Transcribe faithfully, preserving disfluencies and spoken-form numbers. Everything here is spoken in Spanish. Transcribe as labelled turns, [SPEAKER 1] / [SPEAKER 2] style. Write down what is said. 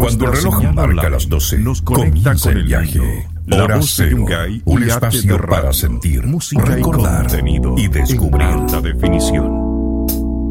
[SPEAKER 1] Cuando el reloj marca las doce,
[SPEAKER 2] nos conecta
[SPEAKER 1] comienza
[SPEAKER 2] con
[SPEAKER 1] el
[SPEAKER 2] el
[SPEAKER 1] viaje.
[SPEAKER 2] mundo. La
[SPEAKER 1] Hora
[SPEAKER 2] voz de
[SPEAKER 1] cero,
[SPEAKER 2] Yungay
[SPEAKER 1] un
[SPEAKER 2] y arte
[SPEAKER 1] espacio
[SPEAKER 2] de radio,
[SPEAKER 1] para sentir,
[SPEAKER 2] música y
[SPEAKER 1] recordar
[SPEAKER 2] contenido
[SPEAKER 1] y descubrir.
[SPEAKER 2] en alta definición.